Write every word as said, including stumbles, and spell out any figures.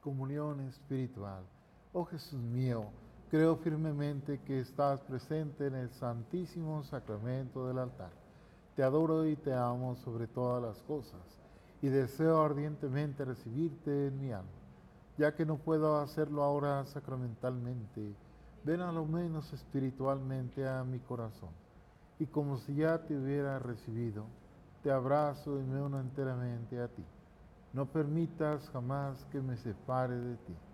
comunión espiritual. Oh Jesús mío, creo firmemente que estás presente en el santísimo sacramento del altar. Te adoro y te amo sobre todas las cosas, y deseo ardientemente recibirte en mi alma. Ya que no puedo hacerlo ahora sacramentalmente, ven a lo menos espiritualmente a mi corazón, y como si ya te hubiera recibido, te abrazo y me uno enteramente a ti. No permitas jamás que me separe de ti.